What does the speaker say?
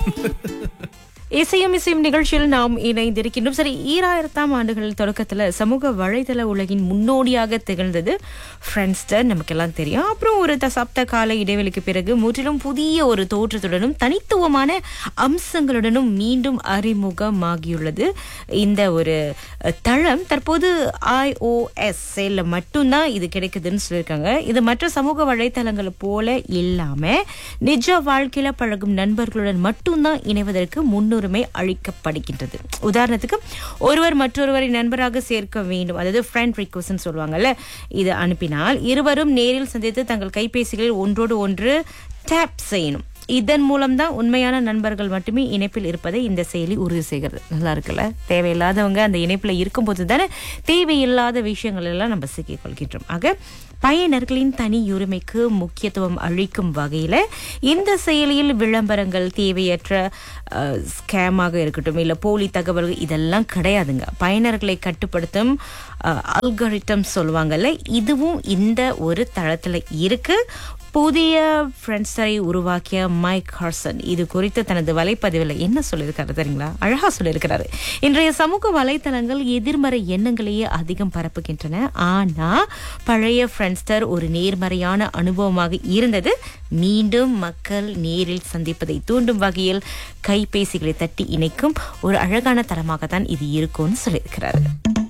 இசையும் நிகழ்ச்சியில் நாம் இணைந்திருக்கின்றோம். சரி, 2000ஆம் ஆண்டுகள் தொடக்கத்துல சமூக வலைதள உலகின் முன்னோடியாக திகழ்ந்தது ஃப்ரெண்ட்ஸ்டர், நமக்கெல்லாம் தெரியும். அப்புறம் ஒரு தசாப்த கால இடைவெளிக்கு பிறகு முற்றிலும் புதிய ஒரு தோற்றத்துடனும் தனித்துவமான அம்சங்களுடனும் மீண்டும் அறிமுகமாகியுள்ளது இந்த ஒரு தளம். தற்போது iOS செயல்ல மட்டும்தான் இது கிடைக்குதுன்னு சொல்லியிருக்காங்க. இது மற்ற சமூக வலைதளங்கள் போல இல்லாம நிஜ வாழ்க்கையில பழகும் நண்பர்களுடன் மட்டும்தான் இணைவதற்கு முன்னுரிமை அளிக்கப்படுகின்றது. உதாரணத்துக்கு, ஒருவர் மற்றொருவரை நண்பராக சேர்க்க வேண்டும், அதாவது ஃப்ரெண்ட் ரிக்வெஸ்ட் சொல்லுவாங்கல்ல, இது அனுப்பினால் இருவரும் நேரில் சந்தித்து தங்கள் கைபேசிகளில் ஒன்றோடு ஒன்று டேப் செய்யணும். இதன் மூலம்தான் உண்மையான நண்பர்கள் மட்டுமே இணைப்பில் இருப்பதை இந்த செயலி உறுதி செய்கிறது. நல்லா இருக்குல்ல? தேவையில்லாதவங்க அந்த இணைப்புல இருக்கும்போது தானே தேவையில்லாத விஷயங்கள் எல்லாம் நம்ம சிக்கிக் கொள்கின்றோம். ஆக பயனர்களின் தனி உரிமைக்கு முக்கியத்துவம் அளிக்கும் வகையில இந்த செயலியில் விளம்பரங்கள், தேவையற்ற ஸ்கேமாக இருக்கட்டும், இல்ல போலி தகவல்கள், இதெல்லாம் கிடையாதுங்க. பயனர்களை கட்டுப்படுத்தும் அல்காரிதம் சொல்லுவாங்கல்ல, இதுவும் இந்த ஒரு தளத்துல இருக்கு. புதிய ஃப்ரெண்ட்ஸரை உருவாக்கிய மைக் ஹார்சன் இது குறித்து தனது வலைப்பதிவில் என்ன சொல்லியிருக்காரு தெரியுங்களா? அழகா சொல்லியிருக்கிறாரு. இன்றைய சமூக வலைத்தளங்கள் எதிர்மறை எண்ணங்களையே அதிகம் பரப்புகின்றன. ஆனா பழைய ஃப்ரெண்ட்ஸ்டர் ஒரு நேர்மறையான அனுபவமாக இருந்தது. மீண்டும் மக்கள் நேரில் சந்திப்பதை தூண்டும் வகையில் கைபேசிகளை தட்டி இணைக்கும் ஒரு அழகான தளமாகத்தான் இது இருக்கும்னு சொல்லியிருக்கிறாரு.